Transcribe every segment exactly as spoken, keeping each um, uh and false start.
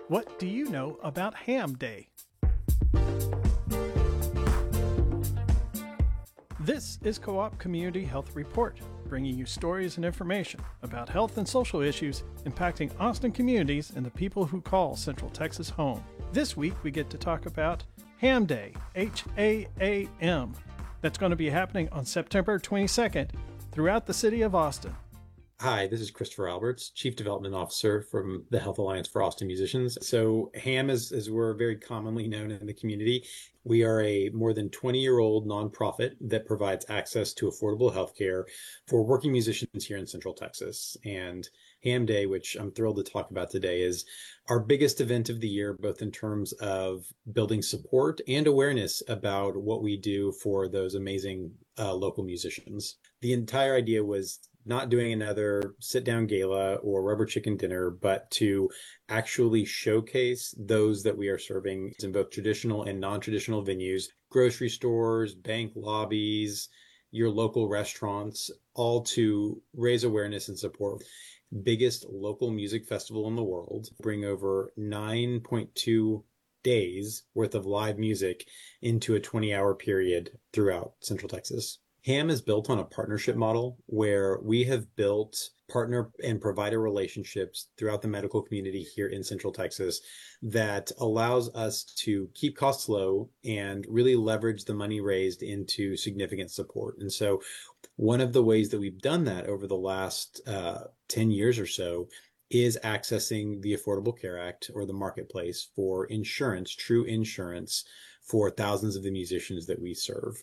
What do you know about Ham Day? This is Co-op Community Health Report, bringing you stories and information about health and social issues impacting Austin communities and the people who call Central Texas home. This week we get to talk about Ham Day, H A A M. That's going to be happening on September twenty-second throughout the city of Austin. Hi, this is Christopher Alberts, Chief Development Officer from the Health Alliance for Austin Musicians. So HAM, is, as we're very commonly known in the community, we are a more than twenty-year-old nonprofit that provides access to affordable healthcare for working musicians here in Central Texas. And Ham Day, which I'm thrilled to talk about today, is our biggest event of the year, both in terms of building support and awareness about what we do for those amazing uh, local musicians. The entire idea was not doing another sit-down gala or rubber chicken dinner, but to actually showcase those that we are serving in both traditional and non-traditional venues, grocery stores, bank lobbies, your local restaurants, all to raise awareness and support. Biggest local music festival in the world, bring over nine point two days worth of live music into a twenty-hour period throughout Central Texas. HAM is built on a partnership model where we have built partner and provider relationships throughout the medical community here in Central Texas that allows us to keep costs low and really leverage the money raised into significant support. And so one of the ways that we've done that over the last uh, ten years or so is accessing the Affordable Care Act, or the marketplace, for insurance, true insurance, for thousands of the musicians that we serve.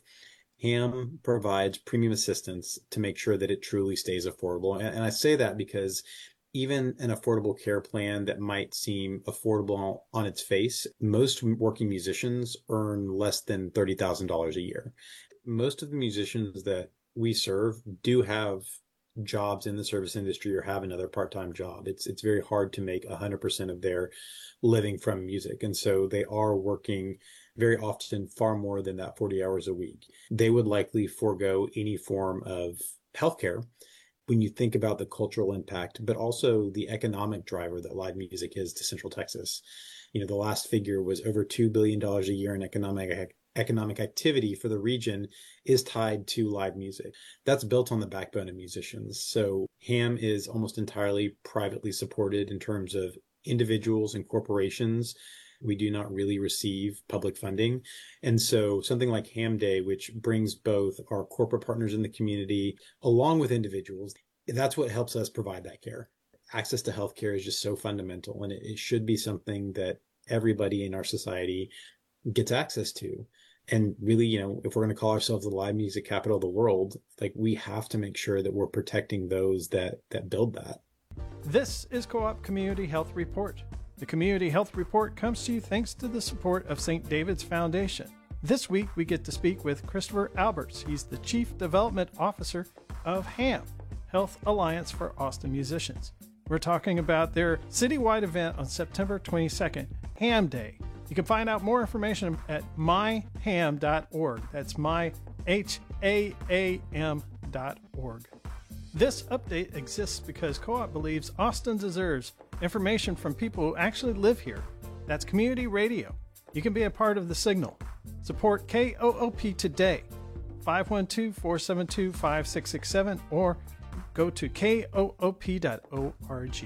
HAM provides premium assistance to make sure that it truly stays affordable. And, and I say that because even an affordable care plan that might seem affordable on its face, most working musicians earn less than thirty thousand dollars a year. Most of the musicians that we serve do have jobs in the service industry or have another part-time job. It's it's very hard to make one hundred percent of their living from music. And so they are working very often far more than that forty hours a week. They would likely forego any form of healthcare when you think about the cultural impact, but also the economic driver that live music is to Central Texas. You know, the last figure was over two billion dollars a year in economic economic activity for the region is tied to live music. That's built on the backbone of musicians. So HAM is almost entirely privately supported in terms of individuals and corporations. We do not really receive public funding. And so something like Ham Day, which brings both our corporate partners in the community along with individuals, that's what helps us provide that care. Access to healthcare is just so fundamental, and it, it should be something that everybody in our society gets access to. And really, you know, if we're going to call ourselves the live music capital of the world, like, we have to make sure that we're protecting those that that build that. This is Co-op Community Health Report. The Community Health Report comes to you thanks to the support of Saint David's Foundation. This week, we get to speak with Christopher Alberts. He's the Chief Development Officer of HAM, Health Alliance for Austin Musicians. We're talking about their citywide event on September twenty-second, Ham Day. You can find out more information at my ham dot org. That's my, H A A M dot org. This update exists because Co-op believes Austin deserves information from people who actually live here. That's community radio. You can be a part of the signal. Support K O O P today, five one two, four seven two, five six six seven, or go to K O O P dot org.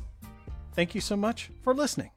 Thank you so much for listening.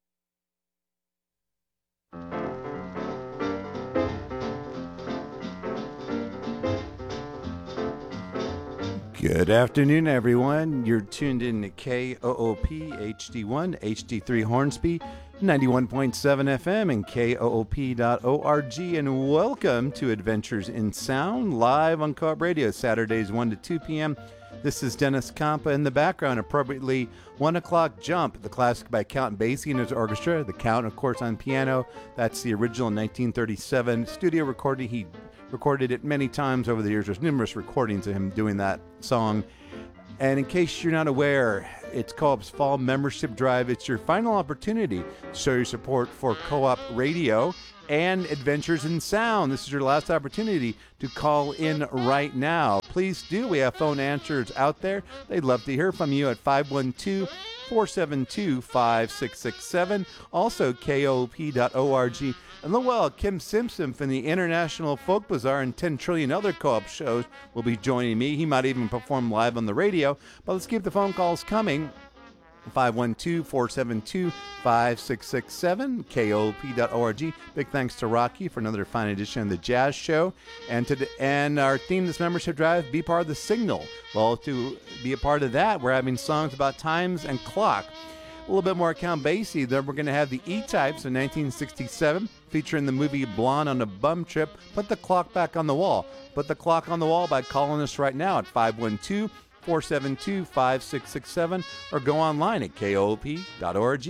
Good afternoon, everyone. You're tuned in to K O O P H D one, H D three Hornsby, ninety-one point seven F M, and K O O P dot org, and welcome to Adventures in Sound, live on Co-op Radio, Saturdays one to two p.m. This is Dennis Campa in the background, appropriately one o'clock Jump, the classic by Count Basie and his orchestra. The Count, of course, on piano. That's the original nineteen thirty-seven studio recording. He recorded it many times over the years. There's numerous recordings of him doing that song. And in case you're not aware, It's Co-op's fall membership drive. It's your final opportunity to show your support for Co-op Radio and Adventures in Sound. This is your last opportunity to call in right now. Please do. We have phone answers out there. They'd love to hear from you at five one two, four seven two, five six six seven. Also, K O O P dot org. And well, Kim Simpson from the International Folk Bazaar and ten trillion other co-op shows will be joining me. He might even perform live on the radio. But let's keep the phone calls coming. five one two, four seven two, five six six seven, K O O P dot org. Big thanks to Rocky for another fine edition of the Jazz Show. And to and our theme this membership drive, be part of the Signal. Well, to be a part of that, we're having songs about times and clock. A little bit more Count Basie. Then we're going to have the E-Types in nineteen sixty-seven, featuring the movie Blonde on a Bum Trip. Put the clock back on the wall. Put the clock on the wall by calling us right now at five one two, four seven two, five six six seven or go online at K O O P dot org.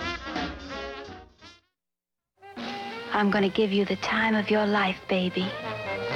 I'm going to give you the time of your life, baby.